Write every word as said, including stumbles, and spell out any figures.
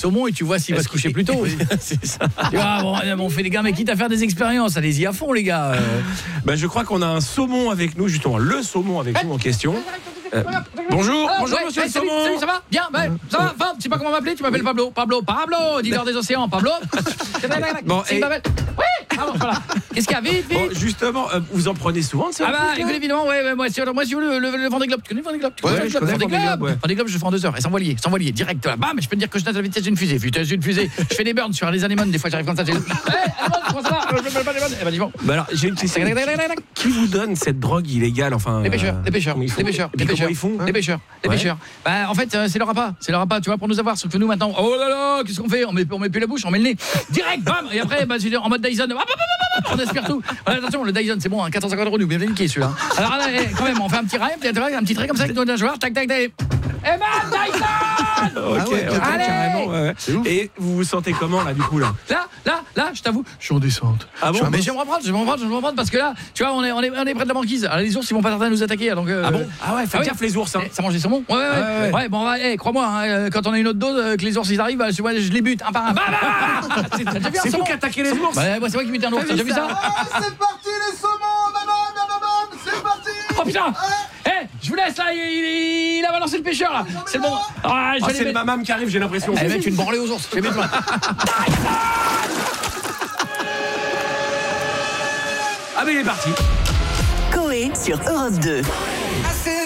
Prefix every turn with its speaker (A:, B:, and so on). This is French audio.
A: saumon et tu vois s'il va se coucher plus tôt.
B: C'est ça.
A: Tu vois, bon, on fait les gars, mais quitte à faire des expériences, allez-y à fond les gars. Euh...
B: Ben, je crois qu'on a un saumon avec nous, justement, le saumon avec nous en question. Euh, bonjour,
A: Ah,
B: bonjour
A: ouais,
B: monsieur
A: ouais,
B: le
A: salut,
B: saumon.
A: salut, ça va? Bien, ouais, ça va, va, tu sais pas comment m'appeler? Tu m'appelles Pablo, Pablo, Pablo, dealer des océans, Pablo.
B: Bon,
A: C'est
B: et-
A: ma belle. Oui, pardon, voilà. Qu'est-ce qu'il y a? Vite, vite.
B: Bon, justement, euh, vous en prenez souvent de ça?
A: Ah bah écoute, évidemment, ouais, ouais, moi si moi si vous le, le, le Vendée Globe, tu connais le Vendée Globe? Tu connais
B: Ouais,
A: le
B: je connais
A: Vendée
B: le Vendée
A: Globe?
B: Globe, ouais.
A: Vendée Globe, je le fais en deux heures, et sans voilier, sans voilier, direct là. Bam, je peux te dire que je nage à la vitesse d'une fusée, vitesse d'une fusée. Je fais des burns sur les anémones, des fois j'arrive comme ça. Hey, anémone, comment ça va? Je me pas les bonnes. Eh ben dis bon.
B: Bah alors, j'ai une question. Qui vous donne cette drogue illégale, enfin?
A: Les pêcheurs,
B: euh,
A: les pêcheurs,
B: comment ils font
A: les pêcheurs,
B: Et
A: les
B: puis
A: pêcheurs,
B: comment ils font, hein?
A: les pêcheurs, les
B: Ouais.
A: pêcheurs. Bah en fait, euh, c'est leur appât, c'est leur appât, tu vois, pour nous avoir. Sauf que nous maintenant, oh là là, qu'est-ce qu'on fait? On met, on met plus la bouche, on met le nez, direct, bam. Et après, bah, en mode Dyson, hop, hop, hop, hop, hop, on aspire tout. Ouais, attention, le Dyson, c'est bon, hein, quatre cent cinquante euros, nous, bien niqué celui-là. Alors là, eh, quand même, on fait un petit rail, un petit trait comme ça avec nos joueurs, tac, tac, tac. Et bam, Dyson.
B: Ok,
C: Ah ouais,
B: ok,
A: allez.
B: carrément. Ouais, ouais.
C: C'est ouf.
B: Et vous vous sentez comment là, du coup là?
A: Là, là, là, je t'avoue, je suis en descente.
B: Ah bon?
A: Je- mais je vais me reprendre, je vais me reprendre, je vais me reprendre parce que là, tu vois, on est, on est, on est près de la banquise. Alors, les ours, ils vont pas tarder à nous attaquer. Donc, euh,
B: Ah bon? Ah ouais, faites
A: ah oui.
B: gaffe les ours, hein.
A: Eh, ça mange des saumons. Ouais, ouais, ouais.
B: Ouais, ouais.
A: Ouais, bon, ouais, eh, crois-moi, hein, euh, quand on a une autre dose, euh, que les ours ils arrivent, euh, je, ouais, je les bute un par un. Bah, bah, bah. C'est t'as déjà vu un
B: C'est vous
A: saumon?
B: qui attaquez les ours?
A: Bah, ouais, c'est moi qui bute un ours. T'as déjà vu ça?
C: Ah, c'est parti les saumons, maman, maman, maman, c'est parti.
A: Oh putain! Eh, je vous laisse là, il, il, il a balancé le pêcheur là. C'est le bon. Ah, je
B: Ah,
A: vais
B: c'est
A: les
B: le
A: mettre.
B: mamam qui arrive, j'ai l'impression.
A: Allez, mettre une branlée aux ours. Je vais mettre là.
B: Ah mais il est parti.
D: Coé sur Europe deux.